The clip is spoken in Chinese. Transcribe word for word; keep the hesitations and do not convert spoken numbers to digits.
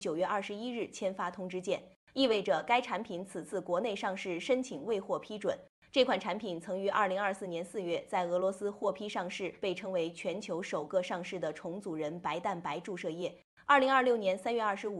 九月二十一日签发通知件，意味着该产品此次国内上市申请未获批准。这款产品曾于二零二四年四月在俄罗斯获批上市，被称为全球首个上市的重组人白蛋白注射液。二零二六年三月二十五